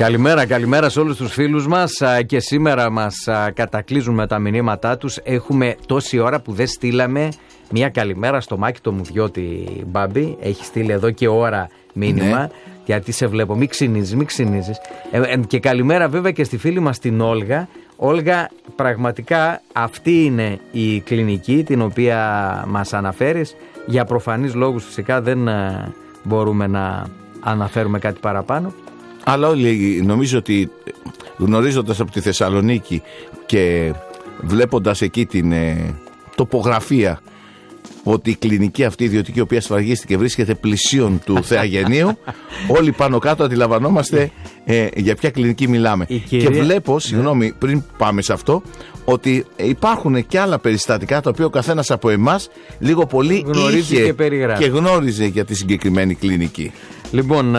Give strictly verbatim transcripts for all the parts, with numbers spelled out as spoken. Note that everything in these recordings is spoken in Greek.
Καλημέρα, καλημέρα σε όλους τους φίλους μας και σήμερα μας κατακλείζουν με τα μηνύματά τους. Έχουμε τόση ώρα που δεν στείλαμε μια καλημέρα στο Μάκη το Μουδιώτη, Μπάμπη. Έχει στείλει εδώ και ώρα μήνυμα, ναι. Γιατί σε βλέπω, μην ξυνίζεις, μην ξυνίζεις. Ε, ε, και καλημέρα βέβαια και στη φίλη μας την Όλγα. Όλγα, πραγματικά αυτή είναι η κλινική την οποία μας αναφέρεις. Για προφανείς λόγους φυσικά δεν ε, μπορούμε να αναφέρουμε κάτι παραπάνω. Αλλά όλοι νομίζω ότι γνωρίζοντας από τη Θεσσαλονίκη και βλέποντας εκεί την ε, τοπογραφία ότι η κλινική αυτή ιδιωτική, η οποία σφραγίστηκε, βρίσκεται πλησίον του Θεαγενείου, όλοι πάνω κάτω αντιλαμβανόμαστε ε, για ποια κλινική μιλάμε. Κυρία... Και βλέπω, συγγνώμη, πριν πάμε σε αυτό, ότι υπάρχουν και άλλα περιστατικά τα οποία ο καθένας από εμάς λίγο πολύ γνωρίζει είχε και, και γνώριζε για τη συγκεκριμένη κλινική. Λοιπόν,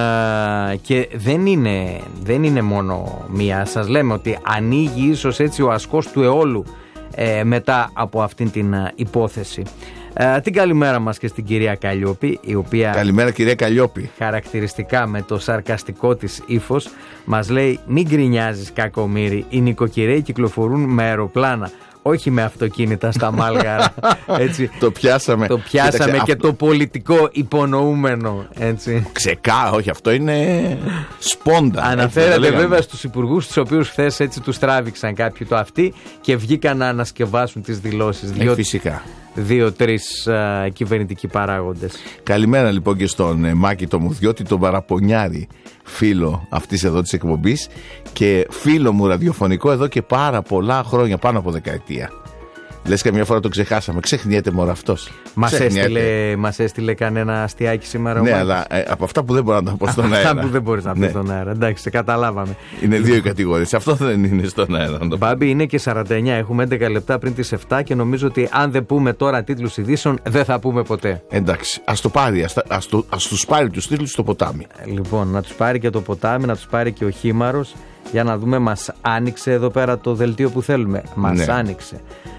και δεν είναι, δεν είναι μόνο μία. Σας λέμε ότι ανοίγει ίσως έτσι ο ασκός του αιώλου ε, μετά από αυτήν την υπόθεση. Ε, την καλημέρα μας και στην κυρία Καλλιόπη, η οποία... Καλημέρα κυρία Καλλιόπη. Χαρακτηριστικά με το σαρκαστικό της ύφος μας λέει: μην γκρινιάζεις κακομοίρη, οι νοικοκυρέοι κυκλοφορούν με αεροπλάνα, όχι με αυτοκίνητα στα Μάλγαρα. Έτσι. Το πιάσαμε. Το πιάσαμε. Κοίταξε, και αυτό... το πολιτικό υπονοούμενο. Έτσι. Ξεκά, όχι, αυτό είναι σπόντα. Αναφέρεται βέβαια στους υπουργούς, τους οποίους χθες έτσι τους τράβηξαν κάποιοι το αυτί και βγήκαν να ανασκευάσουν τις δηλώσεις. Ε, Διότι... φυσικά. Δύο-τρεις uh, κυβερνητικοί παράγοντες. Καλημέρα λοιπόν και στον ε, Μάκη το Μουδιώτη, τον παραπονιάρη φίλο αυτής εδώ της εκπομπής και φίλο μου ραδιοφωνικό εδώ και πάρα πολλά χρόνια, πάνω από δεκαετία. Λες καμιά φορά το ξεχάσαμε. Ξεχνιέται μωρά αυτός. Μας έστειλε, μας έστειλε κανένα αστιάκι σήμερα. Ναι, αλλά ε, από αυτά που δεν μπορώ να τα πω στον αέρα. Αυτά που δεν μπορείς να πεις στον αέρα. Εντάξει, καταλάβαμε. Είναι δύο οι κατηγορίες. Αυτό δεν είναι στον αέρα. Μπάμπη, είναι και σαράντα εννιά. Έχουμε έντεκα λεπτά πριν τις επτά και νομίζω ότι αν δεν πούμε τώρα τίτλους ειδήσεων, δεν θα πούμε ποτέ. Εντάξει, ας το πάρει, ας, ας, το, ας τους πάρει τους τίτλους στο ποτάμι. Λοιπόν, να τους πάρει και το ποτάμι, να τους πάρει και ο Χήμαρος. Για να δούμε, μας άνοιξε εδώ πέρα το δελτίο που θέλουμε. Μας ναι. άνοιξε.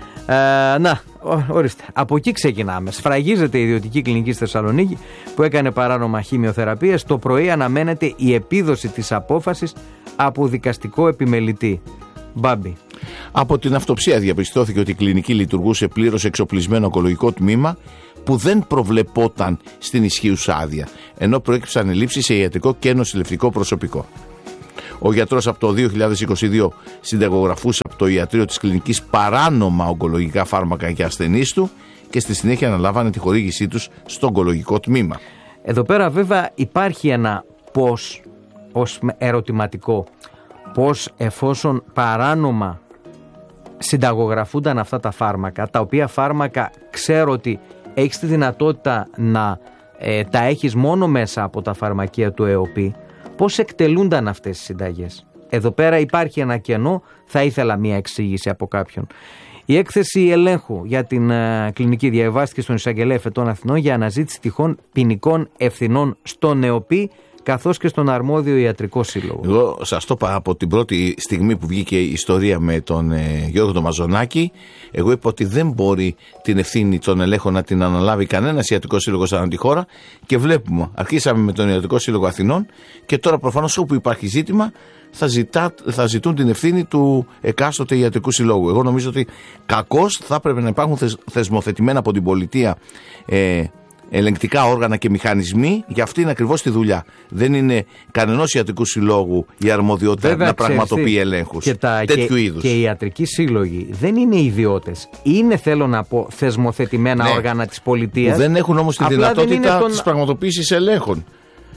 Ε, να, ορίστε. Από εκεί ξεκινάμε. Σφραγίζεται η ιδιωτική κλινική στη Θεσσαλονίκη που έκανε παράνομα χημειοθεραπείες. Το πρωί αναμένεται η επίδοση της απόφασης από δικαστικό επιμελητή. Μπάμπη. Από την αυτοψία διαπιστώθηκε ότι η κλινική λειτουργούσε πλήρως εξοπλισμένο ογκολογικό τμήμα που δεν προβλεπόταν στην ισχύουσα άδεια, ενώ προέκυψαν ελλείψεις σε ιατρικό και νοσηλευτικό προσωπικό. Ο γιατρός από το δύο χιλιάδες είκοσι δύο συνταγογραφούσε από το ιατρείο της κλινικής παράνομα ογκολογικά φάρμακα για ασθενείς του και στη συνέχεια αναλάβανε τη χορήγησή τους στο ογκολογικό τμήμα. Εδώ πέρα βέβαια υπάρχει ένα πώς, ως ερωτηματικό, πώς εφόσον παράνομα συνταγογραφούνταν αυτά τα φάρμακα, τα οποία φάρμακα ξέρω ότι έχεις τη δυνατότητα να ε, τα έχεις μόνο μέσα από τα φαρμακεία του ΕΟΠΗ, πώς εκτελούνταν αυτές οι συνταγές. Εδώ πέρα υπάρχει ένα κενό, θα ήθελα μια εξήγηση από κάποιον. Η έκθεση ελέγχου για την uh, κλινική διαβάστηκε στον Εισαγγελέα Εφετών Αθηνών για αναζήτηση τυχόν ποινικών ευθυνών στον ΕΟΠΗ καθώς και στον αρμόδιο ιατρικό σύλλογο. Εγώ σας το είπα από την πρώτη στιγμή που βγήκε η ιστορία με τον ε, Γιώργο τον Μαζονάκη. Εγώ είπα ότι δεν μπορεί την ευθύνη των ελέγχων να την αναλάβει κανένας ιατρικός σύλλογος ανά τη χώρα και βλέπουμε, αρχίσαμε με τον Ιατρικό Σύλλογο Αθηνών και τώρα προφανώς όπου υπάρχει ζήτημα θα, ζητά, θα ζητούν την ευθύνη του εκάστοτε ιατρικού συλλόγου. Εγώ νομίζω ότι κακώς θα έπρεπε να υπάρχουν θεσ, θεσμοθετημένα από την πολιτεία ε, ελεγκτικά όργανα και μηχανισμοί για αυτήν ακριβώς τη δουλειά. Δεν είναι κανενός ιατρικού συλλόγου η αρμοδιότητα βέβαια, να πραγματοποιεί ελέγχους τέτοιου είδους. Και οι ιατρικοί σύλλογοι δεν είναι ιδιώτες. Είναι, θέλω να πω, θεσμοθετημένα ναι. όργανα της πολιτείας. Που δεν έχουν όμως τη Απλά δυνατότητα τον... της πραγματοποίησης ελέγχων.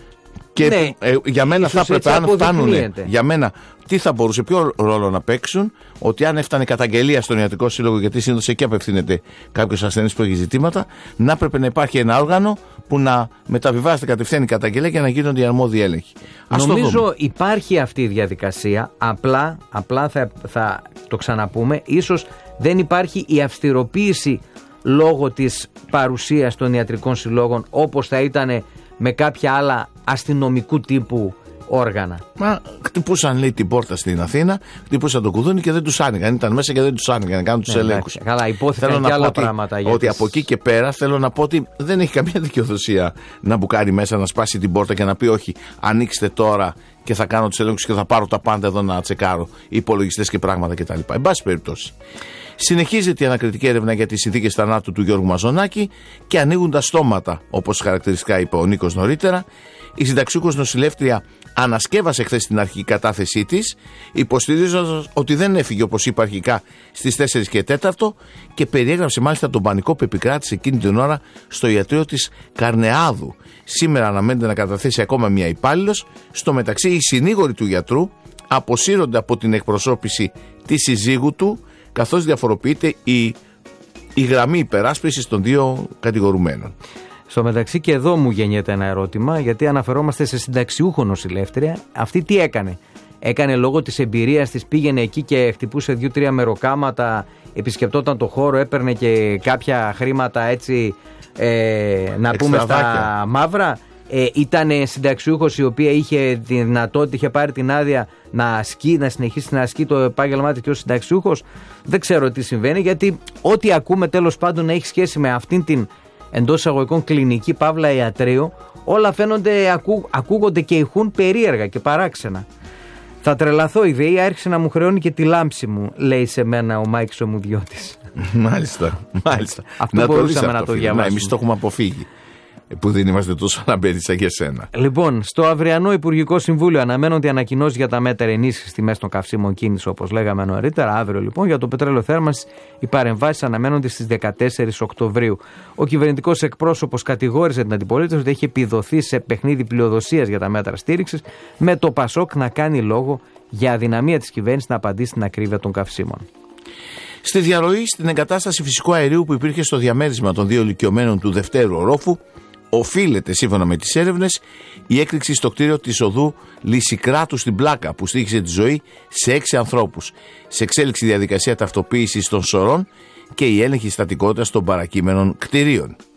Και ναι, ε, για μένα θα έπρεπε, αν φτάνουν, για μένα, τι θα μπορούσε, ποιο ρόλο να παίξουν, ότι αν έφτανε καταγγελία στον ιατρικό σύλλογο, γιατί συνήθως εκεί απευθύνεται κάποιος ασθενής που έχει ζητήματα, να έπρεπε να υπάρχει ένα όργανο που να μεταβιβάζεται κατευθείαν η καταγγελία και να γίνονται οι αρμόδιοι έλεγχοι. Ας Νομίζω το υπάρχει αυτή η διαδικασία, απλά, απλά θα, θα το ξαναπούμε, ίσως δεν υπάρχει η αυστηροποίηση λόγω της παρουσίας των ιατρικών συλλόγων όπως θα ήταν με κάποια άλλα αστυνομικού τύπου όργανα. Μα χτυπούσαν, λέει, την πόρτα στην Αθήνα, χτυπούσαν το κουδούνι και δεν τους άνοιγαν. Ήταν μέσα και δεν τους άνοιγαν να κάνουν τους ναι, ελέγχους. Καλά, υπόθηκαν και άλλα ότι, πράγματα. Ότι τις... από εκεί και πέρα θέλω να πω ότι δεν έχει καμία δικαιοδοσία να μπουκάρει μέσα, να σπάσει την πόρτα και να πει όχι, ανοίξτε τώρα και θα κάνω τους ελέγχους και θα πάρω τα πάντα εδώ να τσεκάρω υπολογιστές και πράγματα κτλ. Εν πάση περιπτώσει. Συνεχίζεται η ανακριτική έρευνα για τις συνθήκες θανάτου του Γιώργου Μαζονάκη και ανοίγουν τα στόματα, όπως χαρακτηριστικά είπε ο Νίκος νωρίτερα. Η συνταξιούχος νοσηλεύτρια ανασκεύασε χθες την αρχική κατάθεσή της, υποστηρίζοντας ότι δεν έφυγε όπως είπε αρχικά στις τέσσερις και τέταρτο και περιέγραψε μάλιστα τον πανικό που επικράτησε εκείνη την ώρα στο ιατρείο της Καρνεάδου. Σήμερα αναμένεται να καταθέσει ακόμα μία υπάλληλος. Στο μεταξύ, οι συνήγοροι του γιατρού αποσύρονται από την εκπροσώπηση της συζύγου του, καθώς διαφοροποιείται η, η γραμμή υπεράσπισης των δύο κατηγορουμένων. Στο μεταξύ και εδώ μου γεννιέται ένα ερώτημα, γιατί αναφερόμαστε σε συνταξιούχο νοσηλεύτρια. Αυτή τι έκανε? Έκανε λόγω της εμπειρίας της, πήγαινε εκεί και χτυπούσε δύο-τρία μεροκάματα, επισκεπτόταν το χώρο, έπαιρνε και κάποια χρήματα έτσι, ε, να πούμε στα μαύρα. Ε, ήταν συνταξιούχος η οποία είχε τη δυνατότητα, είχε πάρει την άδεια να ασκεί, να συνεχίσει να ασκεί το επάγγελμά της και ως συνταξιούχος. Δεν ξέρω τι συμβαίνει, γιατί ό,τι ακούμε τέλος πάντων έχει σχέση με αυτήν την εντός εισαγωγικών κλινική παύλα ιατρείο, όλα φαίνονται, ακού, ακούγονται και ηχούν περίεργα και παράξενα. Θα τρελαθώ, η ΔΕΗ άρχισε να μου χρεώνει και τη λάμψη μου, λέει σε μένα ο Μάικς ο Μουδιώτης. Μάλιστα, μάλιστα. Αυτό να μπορούσαμε να το διαβάσουμε. Εμείς το έχουμε αποφύγει, που δεν είμαστε τόσο αναμπέδοι σαν και εσένα. Λοιπόν, στο αυριανό Υπουργικό Συμβούλιο αναμένονται ανακοινώσεις για τα μέτρα ενίσχυσης τιμές των καυσίμων κίνησης, όπως λέγαμε νωρίτερα. Αύριο λοιπόν για το πετρέλαιο θέρμανσης οι παρεμβάσεις αναμένονται στις δεκατέσσερις Οκτωβρίου. Ο κυβερνητικός εκπρόσωπος κατηγόρησε την αντιπολίτευση ότι έχει επιδοθεί σε παιχνίδι πλειοδοσίας για τα μέτρα στήριξης, με το Πασόκ να κάνει λόγο για αδυναμία της κυβέρνησης να απαντήσει στην ακρίβεια των καυσίμων. Στη διαρροή στην εγκατάσταση φυσικού αερίου που υπήρχε στο διαμέρισμα των δύο ηλικιωμένων του Δευτέρου ορόφου, οφείλεται σύμφωνα με τις έρευνες η έκρηξη στο κτίριο της οδού Λυσικράτου στην Πλάκα, που στοίχισε τη ζωή σε έξι ανθρώπους. Σε εξέλιξη διαδικασία ταυτοποίησης των σωρών και η έλεγχη στατικότητας των παρακείμενων κτιρίων.